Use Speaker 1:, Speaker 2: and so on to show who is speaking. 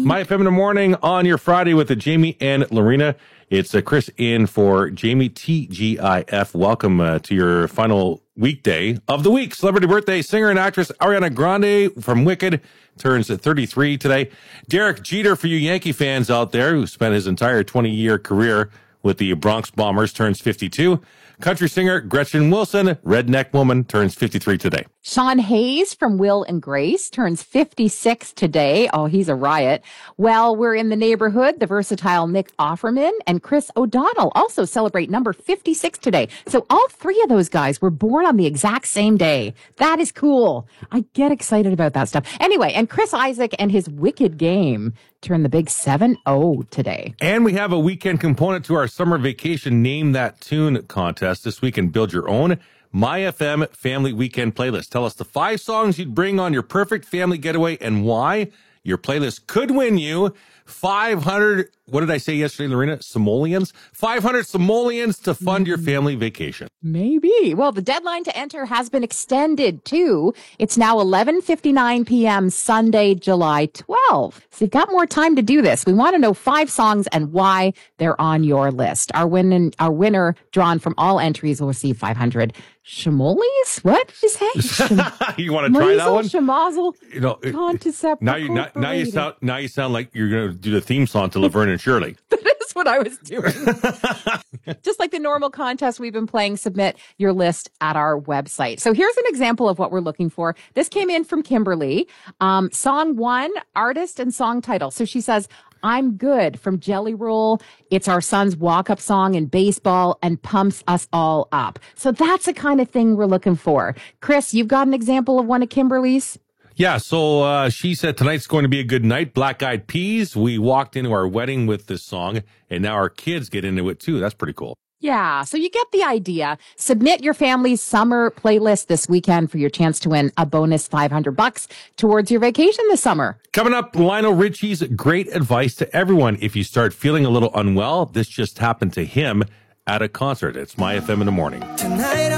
Speaker 1: My FM in the morning on your Friday with the Jamie and Lorena. It's Chris in for Jamie TGIF. Welcome to your final weekday of the week. Celebrity birthday singer and actress Ariana Grande from Wicked turns 33 today. Derek Jeter, for you Yankee fans out there who spent his entire 20-year career with the Bronx Bombers, turns 52. Country singer Gretchen Wilson, Redneck Woman, turns 53 today.
Speaker 2: Sean Hayes from Will and Grace turns 56 today. Oh, he's a riot. Well, we're in the neighborhood. The versatile Nick Offerman and Chris O'Donnell also celebrate number 56 today. So all three of those guys were born on the exact same day. That is cool. I get excited about that stuff. Anyway, and Chris Isaak and his Wicked Game turn the big 7-0 today.
Speaker 1: And we have a weekend component to our summer vacation Name That Tune contest this week, and build your own My FM Family Weekend playlist. Tell us the 5 songs you'd bring on your perfect family getaway and why. Your playlist could win you 500, what did I say yesterday, Lorena? Simoleons? 500 simoleons to fund your family vacation.
Speaker 2: Maybe. Well, the deadline to enter has been extended too. It's now 11:59 p.m. Sunday, July 12th. So you've got more time to do this. We want to know 5 songs and why they're on your list. Our winner drawn from all entries will receive 500 Shimoles? What did you say?
Speaker 1: You want to try that one?
Speaker 2: Shemazel.
Speaker 1: You know,
Speaker 2: Concept.
Speaker 1: now you sound like you're going to do the theme song to Laverne and Shirley.
Speaker 2: That is what I was doing. Just like the normal contest we've been playing, submit your list at our website. So here's an example of what we're looking for. This came in from Kimberly. Song 1, artist and song title. So she says, I'm Good from Jelly Roll. It's our son's walk-up song in baseball and pumps us all up. So that's the kind of thing we're looking for. Chris, you've got an example of one of Kimberly's?
Speaker 1: Yeah, so she said tonight's going to be a good night. Black Eyed Peas. We walked into our wedding with this song, and now our kids get into it too. That's pretty cool.
Speaker 2: Yeah, so you get the idea. Submit your family's summer playlist this weekend for your chance to win a bonus $500 towards your vacation this summer.
Speaker 1: Coming up, Lionel Richie's great advice to everyone. If you start feeling a little unwell, this just happened to him at a concert. It's My FM in the morning. Tonight